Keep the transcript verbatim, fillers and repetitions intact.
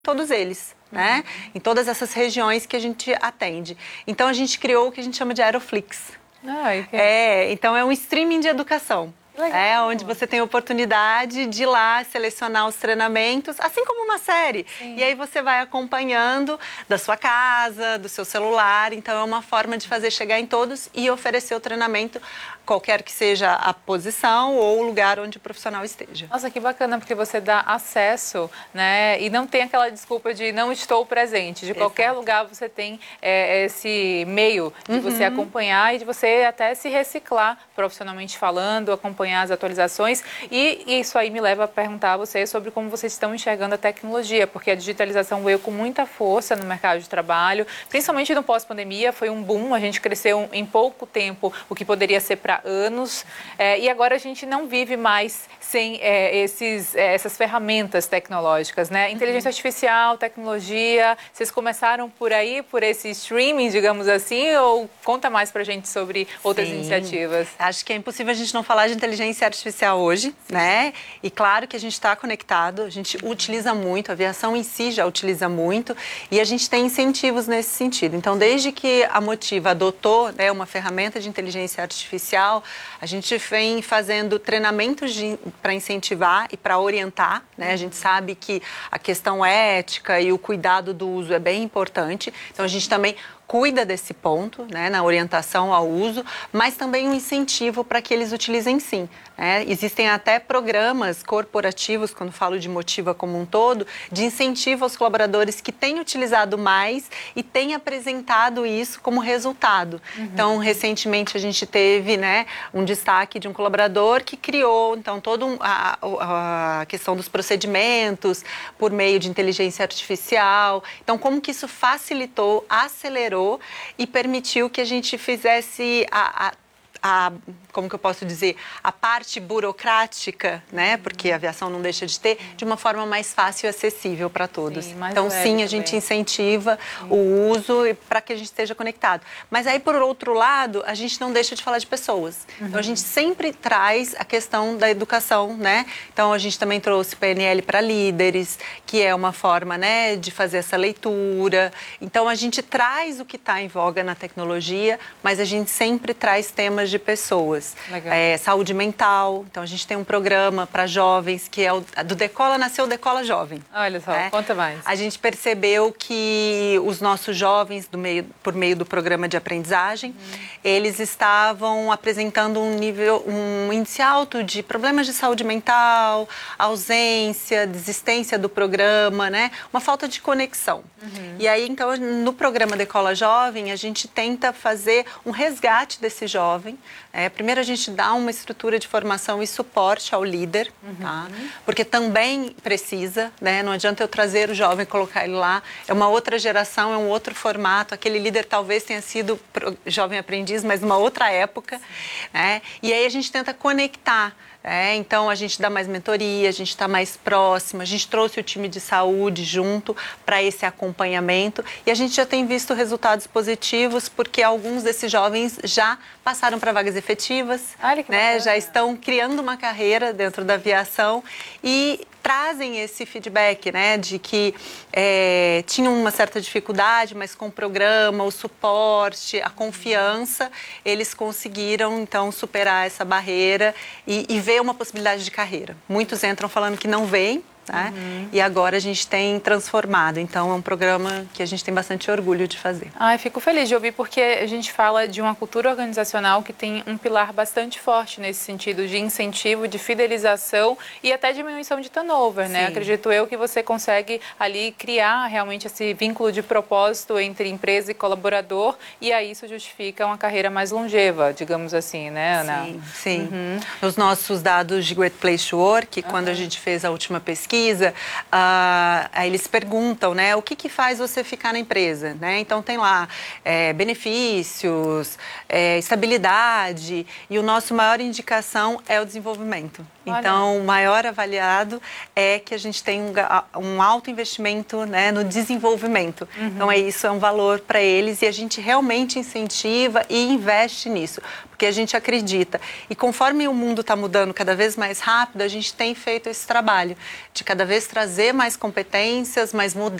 todos eles, né? Em todas essas regiões que a gente atende. Então, a gente criou o que a gente chama de Aeroflix. Ai, que... É, então, é um streaming de educação. Legal. É onde você tem a oportunidade de ir lá selecionar os treinamentos, assim como uma série. Sim. E aí você vai acompanhando da sua casa, do seu celular. Então é uma forma de fazer chegar em todos e oferecer o treinamento, qualquer que seja a posição ou o lugar onde o profissional esteja. Nossa, que bacana, porque você dá acesso, né? E não tem aquela desculpa de não estou presente. De qualquer Exato. Lugar você tem é, esse meio de uhum. você acompanhar e de você até se reciclar profissionalmente falando, acompanhar as atualizações, e isso aí me leva a perguntar a vocês sobre como vocês estão enxergando a tecnologia, porque a digitalização veio com muita força no mercado de trabalho, principalmente no pós-pandemia, foi um boom, a gente cresceu em pouco tempo, o que poderia ser para anos, é, e agora a gente não vive mais sem é, esses, é, essas ferramentas tecnológicas, né? Inteligência uhum. artificial, tecnologia, vocês começaram por aí, por esse streaming, digamos assim, ou conta mais pra gente sobre outras Sim. iniciativas? Acho que é impossível a gente não falar de inteligência artificial hoje, né? E claro que a gente está conectado, a gente utiliza muito, a aviação em si já utiliza muito, e a gente tem incentivos nesse sentido. Então, desde que a Motiva adotou, né, uma ferramenta de inteligência artificial, a gente vem fazendo treinamentos para incentivar e para orientar, né? A gente sabe que a questão ética e o cuidado do uso é bem importante, então a gente também cuida desse ponto, né, na orientação ao uso, mas também um incentivo para que eles utilizem sim. Né? Existem até programas corporativos, quando falo de Motiva como um todo, de incentivo aos colaboradores que têm utilizado mais e têm apresentado isso como resultado. Uhum. Então, recentemente a gente teve, né, um destaque de um colaborador que criou, então, toda um, a, a questão dos procedimentos por meio de inteligência artificial. Então, como que isso facilitou, acelerou e permitiu que a gente fizesse a, a, a, como que eu posso dizer, a parte burocrática, né? Porque a aviação não deixa de ter, de uma forma mais fácil e acessível para todos. Sim, então, sim, a gente também. incentiva sim. o uso para que a gente esteja conectado. Mas aí, por outro lado, a gente não deixa de falar de pessoas. Uhum. Então, a gente sempre traz a questão da educação, né? Então, a gente também trouxe P N L para líderes, que é uma forma, né, de fazer essa leitura. Então, a gente traz o que está em voga na tecnologia, mas a gente sempre traz temas de pessoas. É, saúde mental, então a gente tem um programa para jovens que é o do Decola Nasceu, Decola Jovem. Olha só, né? Conta mais. A gente percebeu que os nossos jovens, do meio, por meio do programa de aprendizagem, hum. eles estavam apresentando um nível, um índice alto de problemas de saúde mental, ausência, desistência do programa, né? Uma falta de conexão. Uhum. E aí, então, no programa Decola Jovem, a gente tenta fazer um resgate desse jovem. É, primeiro, a gente dá uma estrutura de formação e suporte ao líder, uhum. tá? Porque também precisa, né? Não adianta eu trazer o jovem e colocar ele lá. É uma outra geração, é um outro formato. Aquele líder talvez tenha sido jovem aprendiz, mas numa outra época, né? E aí a gente tenta conectar. É, então, a gente dá mais mentoria, a gente está mais próximo, a gente trouxe o time de saúde junto para esse acompanhamento e a gente já tem visto resultados positivos porque alguns desses jovens já passaram para vagas efetivas, Olha que né, já estão criando uma carreira dentro da aviação e trazem esse feedback, né, de que é, tinham uma certa dificuldade, mas com o programa, o suporte, a confiança, eles conseguiram, então, superar essa barreira e, e ver uma possibilidade de carreira. Muitos entram falando que não veem, né? Uhum. E agora a gente tem transformado. Então, é um programa que a gente tem bastante orgulho de fazer. Ai, fico feliz de ouvir, porque a gente fala de uma cultura organizacional que tem um pilar bastante forte nesse sentido de incentivo, de fidelização e até diminuição de turnover, né? Sim. Acredito eu que você consegue ali criar realmente esse vínculo de propósito entre empresa e colaborador e aí isso justifica uma carreira mais longeva, digamos assim, né, Ana? Sim, sim. Uhum. Nos nossos dados de Great Place to Work, quando uhum. a gente fez a última pesquisa, pesquisa, uh, aí eles perguntam, né, o que que faz você ficar na empresa, né? Então tem lá é, benefícios, é, estabilidade e o nosso maior indicação é o desenvolvimento. Então, o maior avaliado é que a gente tem um, um alto investimento, né, no desenvolvimento. Uhum. Então, é isso, é um valor para eles e a gente realmente incentiva e investe nisso, porque a gente acredita. E conforme o mundo está mudando cada vez mais rápido, a gente tem feito esse trabalho de cada vez trazer mais competências, mais mudanças.